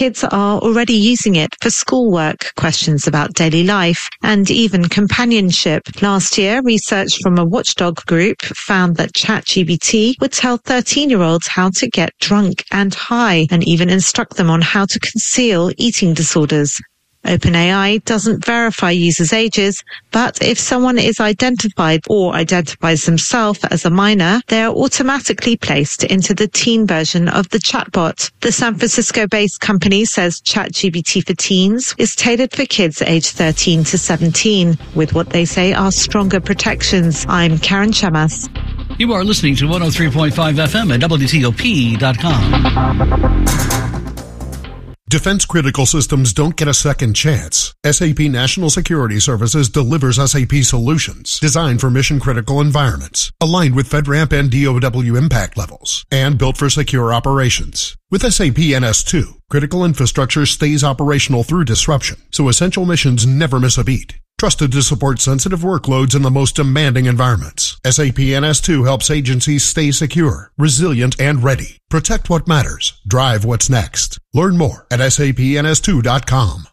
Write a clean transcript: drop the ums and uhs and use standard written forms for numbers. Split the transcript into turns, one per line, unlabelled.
kids are already using it for schoolwork, questions about daily life, and even companionship. Last year, research from a watchdog group found that ChatGPT would tell 13-year-olds how to get drunk and high, and even instruct them on how to conceal eating disorders. OpenAI doesn't verify users' ages, but if someone is identified or identifies themselves as a minor, they are automatically placed into the teen version of the chatbot. The San Francisco-based company says ChatGPT for teens is tailored for kids aged 13 to 17, with what they say are stronger protections. I'm Karen Chamas.
You are listening to 103.5 FM at WTOP.com.
Defense critical systems don't get a second chance. SAP National Security Services delivers SAP solutions designed for mission-critical environments, aligned with FedRAMP and DOW impact levels, and built for secure operations. With SAP NS2, critical infrastructure stays operational through disruption, so essential missions never miss a beat. Trusted to support sensitive workloads in the most demanding environments, SAP NS2 helps agencies stay secure, resilient, and ready. Protect what matters. Drive what's next. Learn more at sapns2.com.